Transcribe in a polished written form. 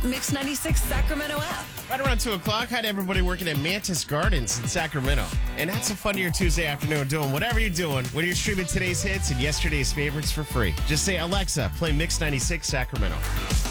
Mix 96 Sacramento app. Right around 2 o'clock, hi to everybody working at Mantis Gardens in Sacramento. And that's a fun to your Tuesday afternoon doing whatever you're doing when you're streaming today's hits and yesterday's favorites for free. Just say, Alexa, play Mix 96 Sacramento.